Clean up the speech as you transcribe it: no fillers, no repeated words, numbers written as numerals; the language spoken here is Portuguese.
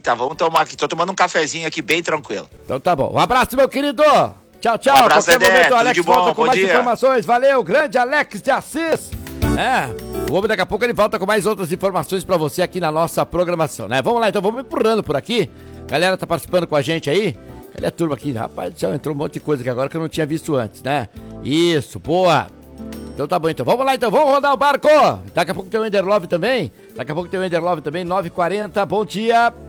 Eita, vamos tomar aqui. Tô tomando um cafezinho aqui bem tranquilo. Então tá bom. Um abraço, meu querido. Tchau, tchau. Um abraço, Dedé. Momento, o Alex Tudo de bom. volta com Bom mais dia. informações. Valeu, grande Alex de Assis. O homem daqui a pouco ele volta com mais outras informações pra você aqui na nossa programação, né? Vamos lá, então, vamos empurrando por aqui. Galera tá participando com a gente aí. Cadê a turma aqui? Rapaz, já entrou um monte de coisa aqui agora que eu não tinha visto antes, né? Isso, boa. Então tá bom, então. Vamos lá, então. Vamos rodar o barco. Daqui a pouco tem o Ender Love também. 9h40. Bom dia.